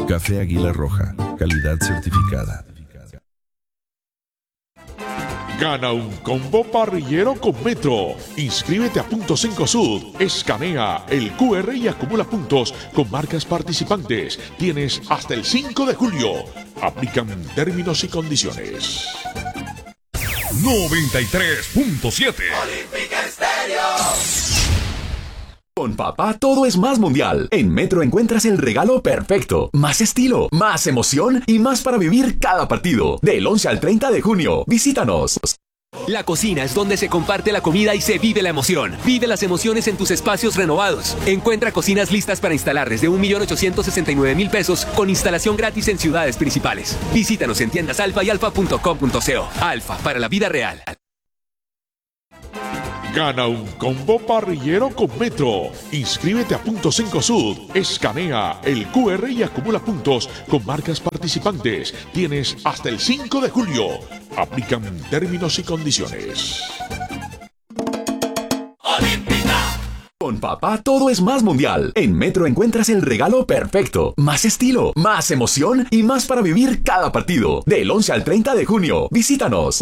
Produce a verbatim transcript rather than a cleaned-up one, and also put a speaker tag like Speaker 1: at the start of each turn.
Speaker 1: Café Águila Roja, calidad certificada.
Speaker 2: Gana un combo parrillero con Metro. Inscríbete a Puntos Cencosud. Escanea el Q R y acumula puntos con marcas participantes. Tienes hasta el cinco de julio. Aplican términos y condiciones.
Speaker 3: noventa y tres punto siete
Speaker 4: Olímpica Estéreo.
Speaker 5: Con papá todo es más mundial. En Metro encuentras el regalo perfecto. Más estilo, más emoción y más para vivir cada partido. Del once al treinta de junio. Visítanos.
Speaker 6: La cocina es donde se comparte la comida y se vive la emoción. Vive las emociones en tus espacios renovados. Encuentra cocinas listas para instalar desde un millón ochocientos sesenta y nueve mil pesos con instalación gratis en ciudades principales. Visítanos en tiendas Alfa y alfa punto com punto co. Alfa, para la vida real.
Speaker 2: Gana un combo parrillero con Metro. Inscríbete a Puntos Cencosud. Escanea el Q R y acumula puntos con marcas participantes. Tienes hasta el cinco de julio. Aplican términos y condiciones.
Speaker 4: Olímpica.
Speaker 5: Con papá todo es más mundial. En Metro encuentras el regalo perfecto. Más estilo, más emoción y más para vivir cada partido. Del once al treinta de junio. Visítanos.